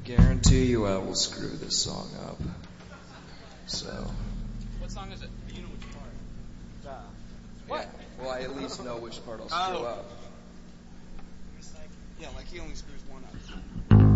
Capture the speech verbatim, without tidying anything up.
guarantee you I will screw this song up. So. What song is it? You know which part. Uh, what? Yeah. Well, I at least know which part I'll screw oh. up. Yeah, like he only screws one up.